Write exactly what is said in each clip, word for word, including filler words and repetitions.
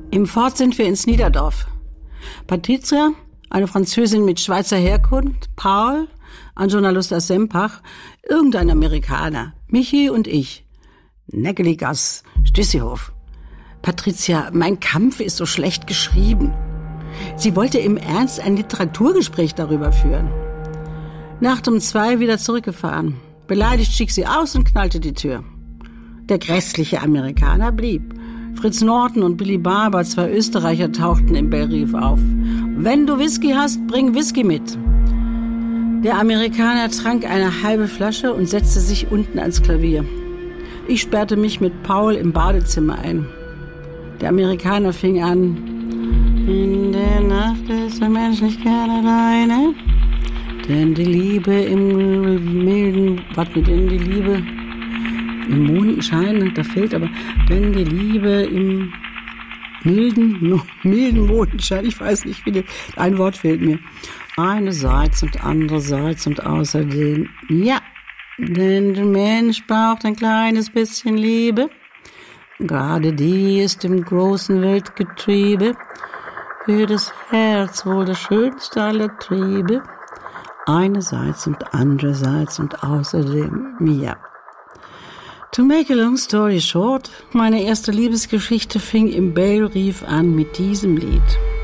Im Fort sind wir ins Niederdorf. Patricia, eine Französin mit Schweizer Herkunft, Paul, ein Journalist aus Sempach, irgendein Amerikaner, Michi und ich. Nägeligas, Stüssehof. Patricia, mein Kampf ist so schlecht geschrieben. Sie wollte im Ernst ein Literaturgespräch darüber führen. Nacht um zwei wieder zurückgefahren. Beleidigt stieg sie aus und knallte die Tür. Der grässliche Amerikaner blieb. Fritz Norton und Billy Barber, zwei Österreicher, tauchten im Bellrief auf. Wenn du Whisky hast, bring Whisky mit. Der Amerikaner trank eine halbe Flasche und setzte sich unten ans Klavier. Ich sperrte mich mit Paul im Badezimmer ein. Der Amerikaner fing an. In der Nacht ist der Mensch nicht gerne alleine. Denn die Liebe im milden, was mit denn die Liebe im Mondenschein, da fehlt aber, denn die Liebe im milden, milden Mondenschein, ich weiß nicht, wie die, ein Wort fehlt mir. Einerseits und andererseits und außerdem, ja, denn der Mensch braucht ein kleines bisschen Liebe. Gerade die ist im großen Weltgetriebe. Für das Herz wohl das schönste aller Triebe. Einerseits und andererseits und außerdem, ja. To make a long story short, meine erste Liebesgeschichte fing im Bellrief an mit diesem Lied.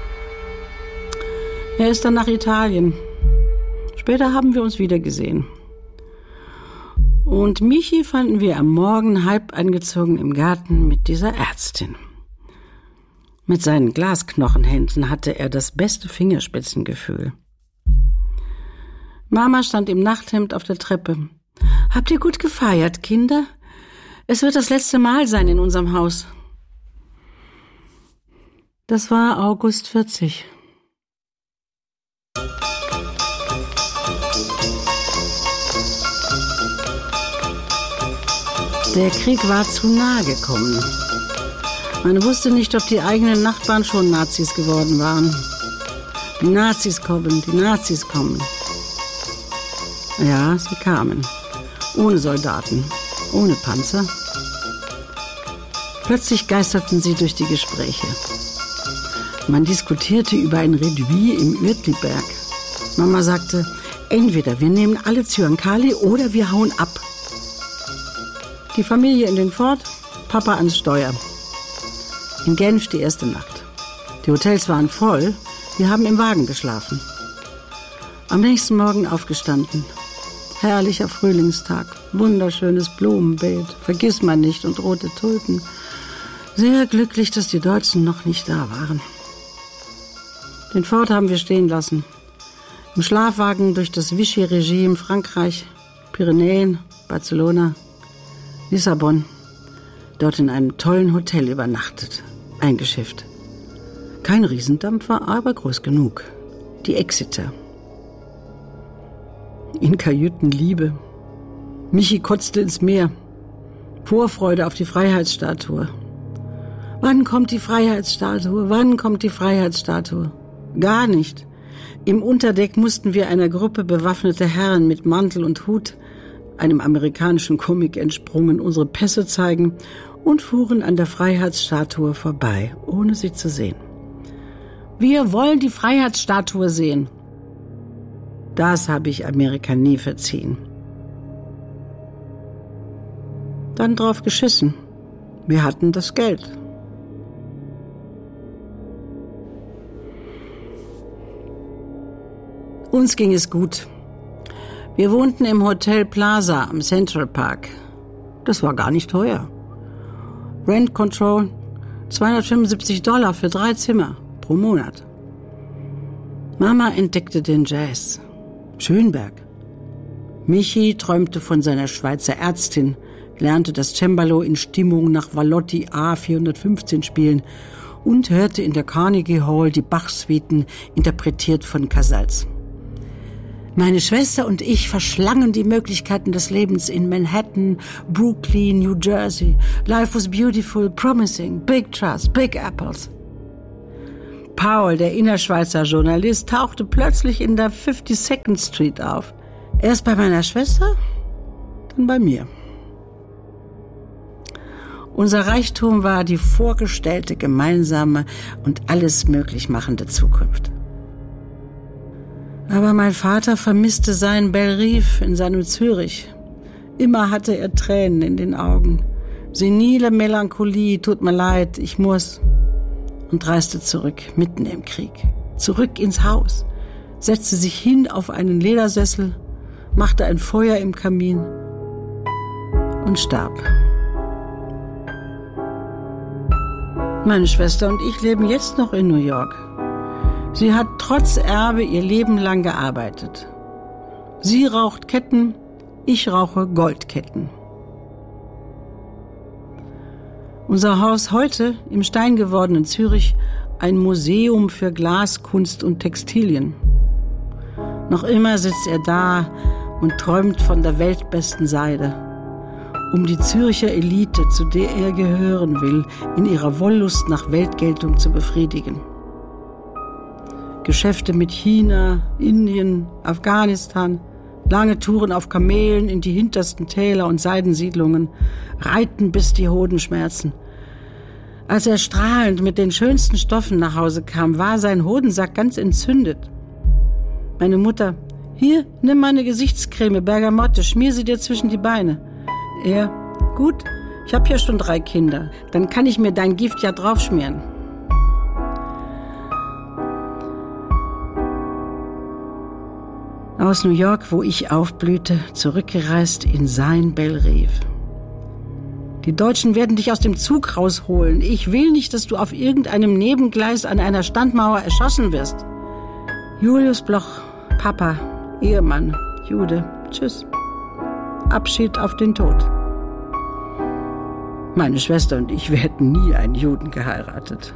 Er ist dann nach Italien. Später haben wir uns wiedergesehen. Und Michi fanden wir am Morgen halb angezogen im Garten mit dieser Ärztin. Mit seinen Glasknochenhänden hatte er das beste Fingerspitzengefühl. Mama stand im Nachthemd auf der Treppe. Habt ihr gut gefeiert, Kinder? Es wird das letzte Mal sein in unserem Haus. Das war August vierzig. Der Krieg war zu nahe gekommen. Man wusste nicht, ob die eigenen Nachbarn schon Nazis geworden waren. Die Nazis kommen, die Nazis kommen. Ja, sie kamen. Ohne Soldaten, ohne Panzer. Plötzlich geisterten sie durch die Gespräche. Man diskutierte über ein Redouit im Uetliberg. Mama sagte, entweder wir nehmen alle Zyankali oder wir hauen ab. Die Familie in den Fort, Papa ans Steuer. In Genf die erste Nacht. Die Hotels waren voll, wir haben im Wagen geschlafen. Am nächsten Morgen aufgestanden. Herrlicher Frühlingstag, wunderschönes Blumenbeet, vergiss man nicht und rote Tulpen. Sehr glücklich, dass die Deutschen noch nicht da waren. Den Fort haben wir stehen lassen. Im Schlafwagen durch das Vichy-Regime Frankreich, Pyrenäen, Barcelona, Lissabon. Dort in einem tollen Hotel übernachtet, eingeschifft. Kein Riesendampfer, aber groß genug. Die Exeter. In Kajüten Liebe. Michi kotzte ins Meer. Vorfreude auf die Freiheitsstatue. Wann kommt die Freiheitsstatue? Wann kommt die Freiheitsstatue? Gar nicht. Im Unterdeck mussten wir einer Gruppe bewaffneter Herren mit Mantel und Hut, einem amerikanischen Comic entsprungen, unsere Pässe zeigen und fuhren an der Freiheitsstatue vorbei, ohne sie zu sehen. Wir wollen die Freiheitsstatue sehen. Das habe ich Amerika nie verziehen. Dann drauf geschissen. Wir hatten das Geld. Uns ging es gut. Wir wohnten im Hotel Plaza am Central Park. Das war gar nicht teuer. Rent Control, zweihundertfünfundsiebzig Dollar für drei Zimmer pro Monat. Mama entdeckte den Jazz. Schönberg. Michi träumte von seiner Schweizer Ärztin, lernte das Cembalo in Stimmung nach Vallotti A vierhundertfünfzehn spielen und hörte in der Carnegie Hall die Bach-Suiten, interpretiert von Casals. Meine Schwester und ich verschlangen die Möglichkeiten des Lebens in Manhattan, Brooklyn, New Jersey. Life was beautiful, promising, big trust, big apples. Paul, der Innerschweizer Journalist, tauchte plötzlich in der fifty-second Street auf. Erst bei meiner Schwester, dann bei mir. Unser Reichtum war die vorgestellte gemeinsame und alles möglich machende Zukunft. Aber mein Vater vermisste seinen Bellerive in seinem Zürich. Immer hatte er Tränen in den Augen. Senile Melancholie, tut mir leid, ich muss. Und reiste zurück, mitten im Krieg. Zurück ins Haus, setzte sich hin auf einen Ledersessel, machte ein Feuer im Kamin und starb. Meine Schwester und ich leben jetzt noch in New York. Sie hat trotz Erbe ihr Leben lang gearbeitet. Sie raucht Ketten, ich rauche Goldketten. Unser Haus heute im steingewordenen Zürich, ein Museum für Glas, Kunst und Textilien. Noch immer sitzt er da und träumt von der weltbesten Seide, um die Zürcher Elite, zu der er gehören will, in ihrer Wollust nach Weltgeltung zu befriedigen. Geschäfte mit China, Indien, Afghanistan, lange Touren auf Kamelen in die hintersten Täler und Seidensiedlungen, Reiten bis die Hoden schmerzen. Als er strahlend mit den schönsten Stoffen nach Hause kam, war sein Hodensack ganz entzündet. Meine Mutter: Hier, nimm meine Gesichtscreme, Bergamotte, schmier sie dir zwischen die Beine. Er: Gut, ich habe ja schon drei Kinder, dann kann ich mir dein Gift ja draufschmieren. Aus New York, wo ich aufblühte, zurückgereist in sein Bellerive. Die Deutschen werden dich aus dem Zug rausholen. Ich will nicht, dass du auf irgendeinem Nebengleis an einer Standmauer erschossen wirst. Julius Bloch, Papa, Ehemann, Jude, tschüss. Abschied auf den Tod. Meine Schwester und ich, wir hätten nie einen Juden geheiratet.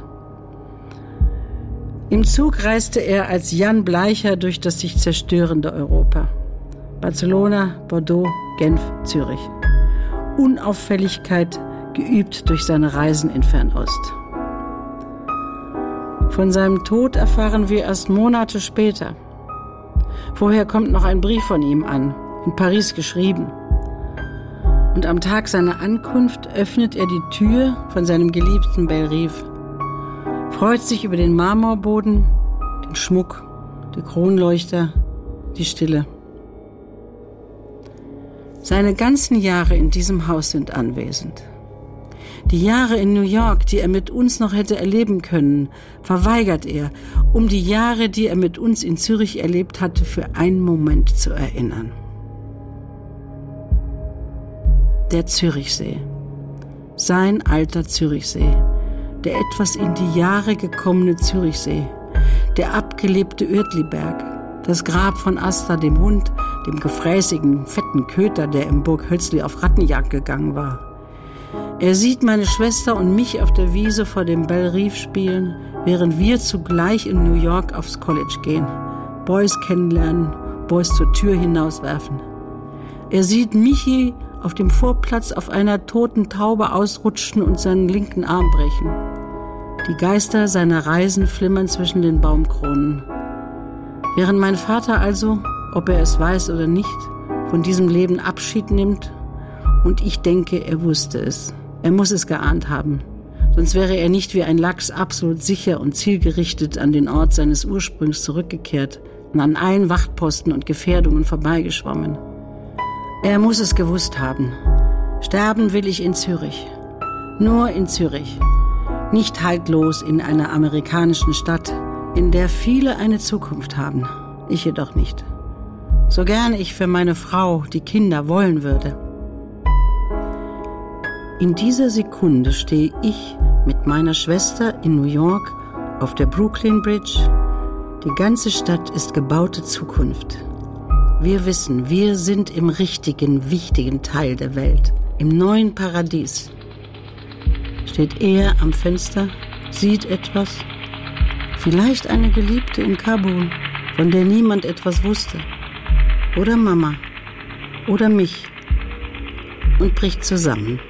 Im Zug reiste er als Jan Bleicher durch das sich zerstörende Europa. Barcelona, Bordeaux, Genf, Zürich. Unauffälligkeit geübt durch seine Reisen in Fernost. Von seinem Tod erfahren wir erst Monate später. Vorher kommt noch ein Brief von ihm an, in Paris geschrieben. Und am Tag seiner Ankunft öffnet er die Tür von seinem geliebten Bellerive, freut sich über den Marmorboden, den Schmuck, die Kronleuchter, die Stille. Seine ganzen Jahre in diesem Haus sind anwesend. Die Jahre in New York, die er mit uns noch hätte erleben können, verweigert er, um die Jahre, die er mit uns in Zürich erlebt hatte, für einen Moment zu erinnern. Der Zürichsee. Sein alter Zürichsee. Der etwas in die Jahre gekommene Zürichsee. Der abgelebte Uertliberg. Das Grab von Asta, dem Hund, dem gefräßigen, fetten Köter, der im Burg Hölzli auf Rattenjagd gegangen war. Er sieht meine Schwester und mich auf der Wiese vor dem Bellerive spielen, während wir zugleich in New York aufs College gehen, Boys kennenlernen, Boys zur Tür hinauswerfen. Er sieht Michi auf dem Vorplatz auf einer toten Taube ausrutschen und seinen linken Arm brechen. Die Geister seiner Reisen flimmern zwischen den Baumkronen. Während mein Vater also, ob er es weiß oder nicht, von diesem Leben Abschied nimmt, und ich denke, er wusste es. Er muss es geahnt haben. Sonst wäre er nicht wie ein Lachs absolut sicher und zielgerichtet an den Ort seines Ursprungs zurückgekehrt und an allen Wachtposten und Gefährdungen vorbeigeschwommen. Er muss es gewusst haben. Sterben will ich in Zürich. Nur in Zürich. Nicht haltlos in einer amerikanischen Stadt, in der viele eine Zukunft haben. Ich jedoch nicht. So gern ich für meine Frau, die Kinder, wollen würde. In dieser Sekunde stehe ich mit meiner Schwester in New York auf der Brooklyn Bridge. Die ganze Stadt ist gebaute Zukunft. Wir wissen, wir sind im richtigen, wichtigen Teil der Welt, im neuen Paradies. Steht er am Fenster, sieht etwas, vielleicht eine Geliebte in Kabul, von der niemand etwas wusste, oder Mama, oder mich, und bricht zusammen.